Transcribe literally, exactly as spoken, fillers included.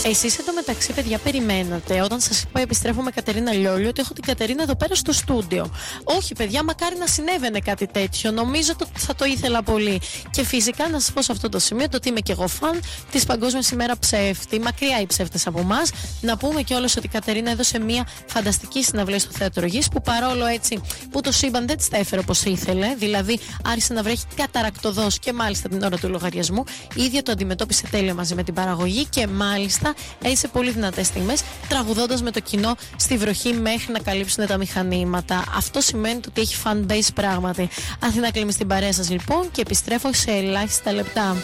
Εσείς εντωμεταξύ, παιδιά, περιμένατε όταν σας είπα επιστρέφω με Κατερίνα Λιόλιο ότι έχω την Κατερίνα εδώ πέρα στο στούντιο. Όχι, παιδιά, μακάρι να συνέβαινε κάτι τέτοιο. Νομίζω ότι θα το ήθελα πολύ. Και φυσικά να σας πω σε αυτό το σημείο το ότι είμαι και εγώ φαν της Παγκόσμιας ημέρα ψεύτη. Μακριά οι ψεύτες από εμάς. Να πούμε κιόλας ότι η Κατερίνα έδωσε μια φανταστική συναυλία στο Θέατρο Γης που παρόλο έτσι που το σύμπαν δεν της τα έφερε όπως ήθελε. Δηλαδή άρχισε να βρέχει καταρακτωδώς και μάλιστα την ώρα του λογαριασμού. Η ίδια το αντιμετώπισε τέλεια μαζί με την παραγωγή και μάλιστα έζησε πολύ δυνατές στιγμές τραγουδώντας με το κοινό στη βροχή μέχρι να καλύψουν τα μηχανήματα. Αυτό σημαίνει ότι έχει fan base πράγματι. Αθήνα Κλίμη στην παρέα σας λοιπόν και επιστρέφω σε ελάχιστα λεπτά.